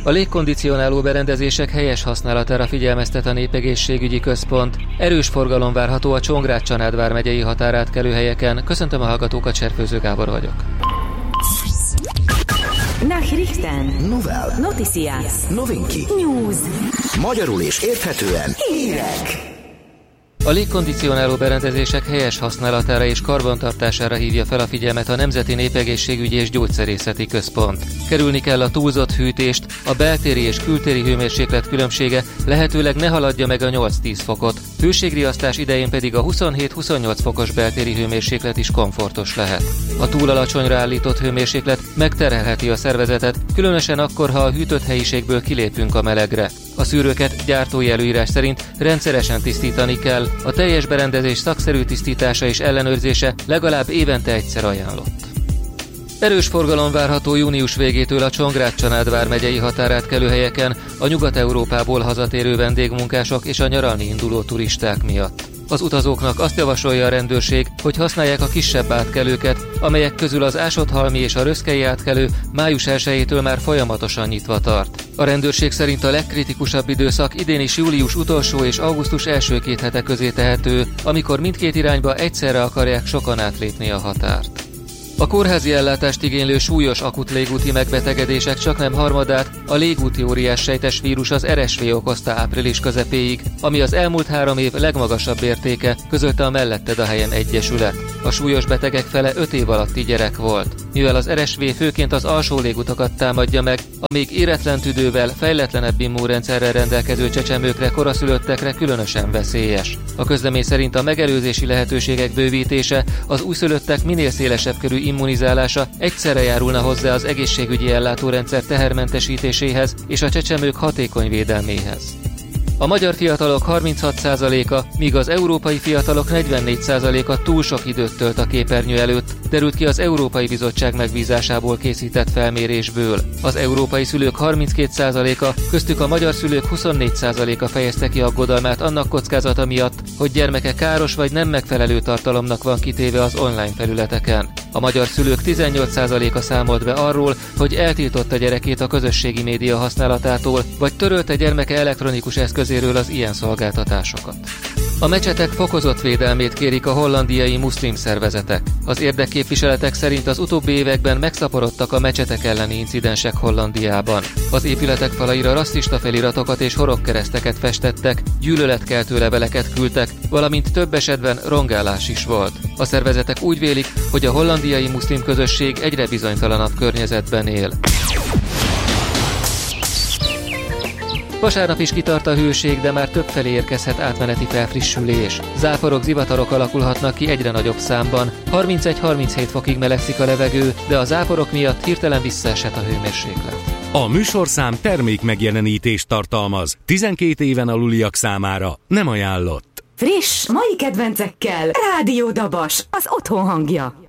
A légkondicionáló berendezések helyes használatára figyelmeztet a Népegészségügyi Központ. Erős forgalom várható a Csongrád-Csanád vármegyei határátkelő helyeken. Köszöntöm a hallgatókat, Cserpőző Gábor vagyok. Nachrichten. Novel. Noticias. Novinki. News. Magyarul és érthetően hírek. A légkondicionáló berendezések helyes használatára és karbantartására hívja fel a figyelmet a Nemzeti Népegészségügyi és Gyógyszerészeti Központ. Kerülni kell a túlzott hűtést, a beltéri és kültéri hőmérséklet különbsége lehetőleg ne haladja meg a 8-10 fokot, hőségriasztás idején pedig a 27-28 fokos beltéri hőmérséklet is komfortos lehet. A túl alacsonyra állított hőmérséklet megterhelheti a szervezetet, különösen akkor, ha a hűtött helyiségből kilépünk a melegre. A szűrőket gyártói előírás szerint rendszeresen tisztítani kell, a teljes berendezés szakszerű tisztítása és ellenőrzése legalább évente egyszer ajánlott. Erős forgalom várható június végétől a Csongrád-Csanád vármegyei határátkelő helyeken a Nyugat-Európából hazatérő vendégmunkások és a nyaralni induló turisták miatt. Az utazóknak azt javasolja a rendőrség, hogy használják a kisebb átkelőket, amelyek közül az Ásodhalmi és a Röszkei átkelő május 1-től már folyamatosan nyitva tart. A rendőrség szerint a legkritikusabb időszak idén is július utolsó és augusztus első 2 hete közé tehető, amikor mindkét irányba egyszerre akarják sokan átlépni a határt. A kórházi ellátást igénylő súlyos akut légúti megbetegedések csaknem harmadát a légúti óriássejtes vírus, az RSV okozta április közepéig, ami az elmúlt 3 év legmagasabb értéke, közölte a Melletted a helyen egyesület. A súlyos betegek fele 5 év alatti gyerek volt. Mivel az RSV főként az alsó légutakat támadja meg, a még éretlen tüdővel, fejletlenebb immunrendszerrel rendelkező csecsemőkre, koraszülöttekre különösen veszélyes. A közlemény szerint a megelőzési lehetőségek bővítése, az újszülöttek minél szélesebb körű immunizálása egyszerre járulna hozzá az egészségügyi ellátórendszer tehermentesítéséhez és a csecsemők hatékony védelméhez. A magyar fiatalok 36%-a, míg az európai fiatalok 44%-a túl sok időt tölt a képernyő előtt, derült ki az Európai Bizottság megbízásából készített felmérésből. Az európai szülők 32%-a, köztük a magyar szülők 24%-a fejezte ki aggodalmát annak kockázata miatt, hogy gyermeke káros vagy nem megfelelő tartalomnak van kitéve az online felületeken. A magyar szülők 18%-a számolt be arról, hogy eltiltotta gyerekét a közösségi média használatától, vagy törölte gyermeke elektronikus eszközéről az ilyen szolgáltatásokat. A mecsetek fokozott védelmét kérik a hollandiai muszlim szervezetek. Az érdekképviseletek szerint az utóbbi években megszaporodtak a mecsetek elleni incidensek Hollandiában. Az épületek falaira rasszista feliratokat és horogkereszteket festettek, gyűlöletkeltő leveleket küldtek, valamint több esetben rongálás is volt. A szervezetek úgy vélik, hogy a hollandiai muszlim közösség egyre bizonytalanabb környezetben él. Vasárnap is kitart a hőség, de már többfelé érkezhet átmeneti felfrissülés. Záporok, zivatarok alakulhatnak ki egyre nagyobb számban. 31-37 fokig melegszik a levegő, de a záporok miatt hirtelen visszaesett a hőmérséklet. A műsorszám termék megjelenítést tartalmaz. 12 éven aluliak számára nem ajánlott. Friss, mai kedvencekkel Rádió Dabas, az otthon hangja.